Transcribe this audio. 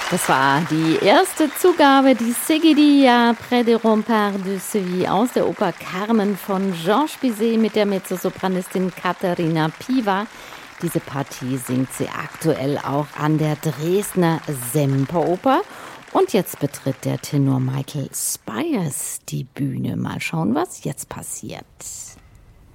Das war die erste Zugabe, die Seguidilla Près des Remparts de Séville aus der Oper Carmen von Georges Bizet mit der Mezzosopranistin Katharina Piva. Diese Partie singt sie aktuell auch an der Dresdner Semperoper. Und jetzt betritt der Tenor Michael Spyers die Bühne. Mal schauen, was jetzt passiert.